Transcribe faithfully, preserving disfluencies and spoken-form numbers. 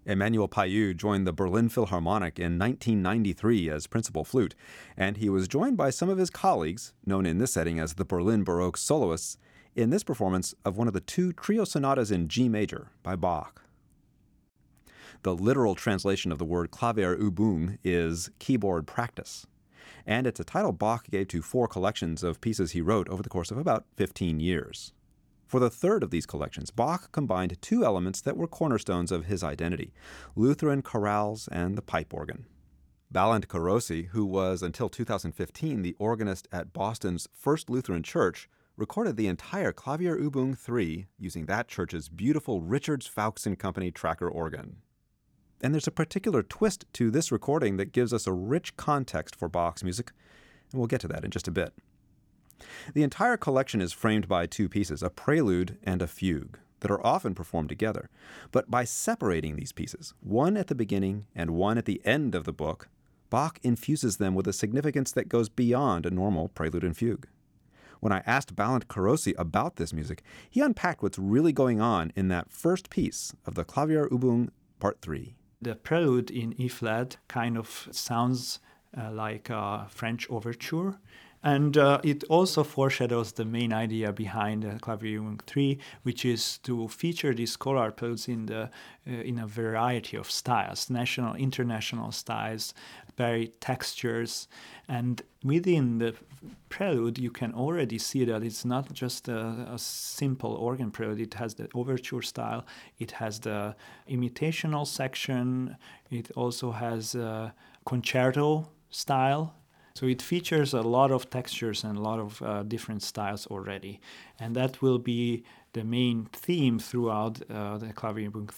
Emmanuel Payou joined the Berlin Philharmonic in nineteen ninety-three as principal flute, and he was joined by some of his colleagues, known in this setting as the Berlin Baroque Soloists, in this performance of one of the two trio sonatas in G major by Bach. The literal translation of the word Klavierübung is keyboard practice, and it's a title Bach gave to four collections of pieces he wrote over the course of about fifteen years. For the third of these collections, Bach combined two elements that were cornerstones of his identity, Lutheran chorales and the pipe organ. Balint Karossi, who was until two thousand fifteen the organist at Boston's First Lutheran Church, recorded the entire Klavierübung three using that church's beautiful Richards Fuchs and Company tracker organ. And there's a particular twist to this recording that gives us a rich context for Bach's music, and we'll get to that in just a bit. The entire collection is framed by two pieces, a prelude and a fugue, that are often performed together. But by separating these pieces, one at the beginning and one at the end of the book, Bach infuses them with a significance that goes beyond a normal prelude and fugue. When I asked Balint Karossi about this music, he unpacked what's really going on in that first piece of the Klavierübung Part three. The prelude in E-flat kind of sounds uh, like a French overture. And uh, it also foreshadows the main idea behind uh, Klavierübung three, which is to feature these choral preludes in the uh, in a variety of styles, national, international styles, varied textures. And within the prelude, you can already see that it's not just a, a simple organ prelude. It has the overture style, it has the imitational section, it also has a concerto style. So it features a lot of textures and a lot of uh, different styles already. And that will be the main theme throughout uh, the Klavierübung